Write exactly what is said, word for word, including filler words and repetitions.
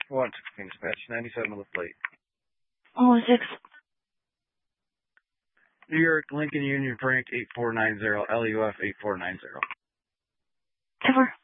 One sixteen dispatch, ninety-seven on the plate. Oh, six. New York, Lincoln Union Frank eight four nine zero, L U F eight four nine zero. Cover.